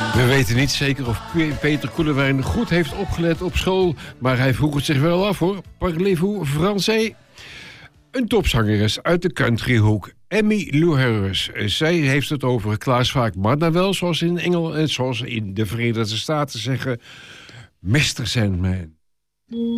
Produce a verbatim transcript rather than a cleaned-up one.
We weten niet zeker of Peter Koelewijn goed heeft opgelet op school, maar hij vroeg het zich wel af hoor. Parlez-vous français? Een topzangeres uit de countryhoek, Emmylou Harris. Zij heeft het over Klaas Vaak, maar dan wel zoals in Engel, zoals in de Verenigde Staten zeggen, mister Sandman.